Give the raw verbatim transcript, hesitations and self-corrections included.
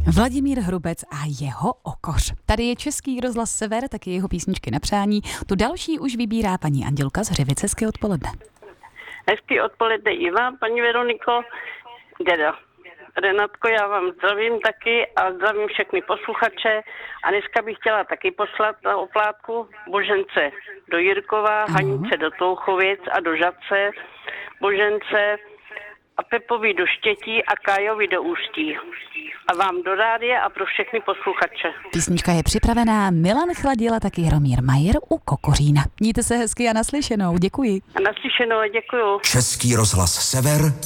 Vladimír Hrubec a jeho Okoř. Tady je Český rozhlas Sever, taky jeho písničky na přání. Tu další už vybírá paní Andělka z Hřivic. Hezké odpoledne. Hezký odpoledne i vám, paní Veroniko. Děda. Renatko, já vám zdravím taky a zdravím všechny posluchače. A dneska bych chtěla taky poslat na oplátku Božence do Jirkova, ano. Hanice do Touchovic a do Žadce, Božence a Pepovi do Štětí a Kájovi do Ústí. A vám do rádia a pro všechny posluchače. Písnička je připravená, Milan Chladil a taky Jaromír Majer u Kokořína. Mějte se hezky a naslyšenou, děkuji. A naslyšenou, děkuju. Český rozhlas Sever,